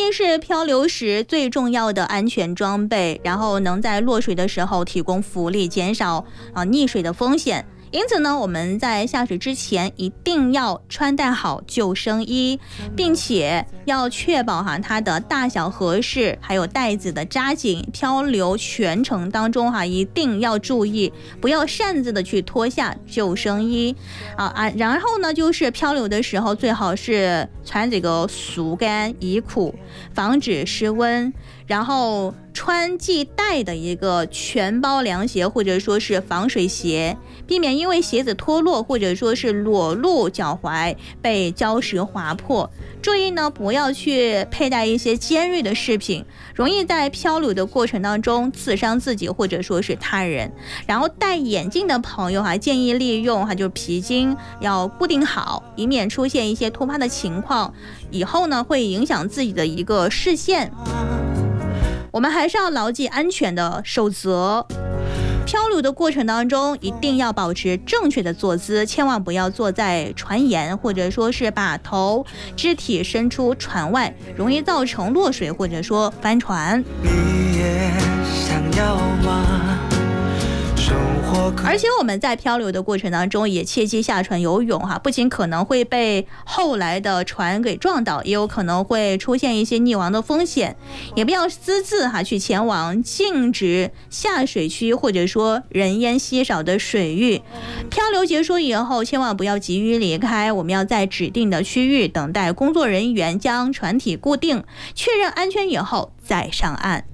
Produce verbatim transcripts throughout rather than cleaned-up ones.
衣是漂流时最重要的安全装备，然后能在落水的时候提供浮力，减少啊溺水的风险。因此呢，我们在下水之前一定要穿戴好救生衣，并且要确保哈它的大小合适，还有带子的扎紧。漂流全程当中哈，一定要注意，不要擅自的去脱下救生衣啊啊！然后呢，就是漂流的时候最好是穿这个速干衣裤，防止失温。然后穿系带的一个全包凉鞋或者说是防水鞋，避免因为鞋子脱落或者说是裸露脚踝被礁石划破。注意呢，不要去佩戴一些尖锐的饰品，容易在漂流的过程当中刺伤自己或者说是他人。然后戴眼镜的朋友还建议利用哈，就是皮筋要固定好，以免出现一些突发的情况，以后呢会影响自己的一个视线。我们还是要牢记安全的守则。漂流的过程当中一定要保持正确的坐姿，千万不要坐在船沿，或者说是把头肢体伸出船外，容易造成落水或者说翻船。你也想要吗？而且我们在漂流的过程当中也切记下船游泳哈，不仅可能会被后来的船给撞倒，也有可能会出现一些溺亡的风险。也不要私自哈去前往禁止下水区或者说人烟稀少的水域。漂流结束以后，千万不要急于离开，我们要在指定的区域等待工作人员将船体固定，确认安全以后再上岸。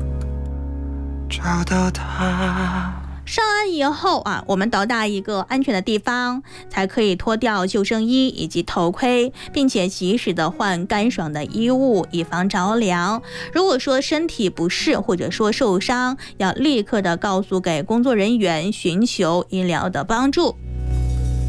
找到他。上岸以后啊，我们到达一个安全的地方，才可以脱掉救生衣以及头盔，并且及时的换干爽的衣物，以防着凉。如果说身体不适或者说受伤，要立刻的告诉给工作人员，寻求医疗的帮助。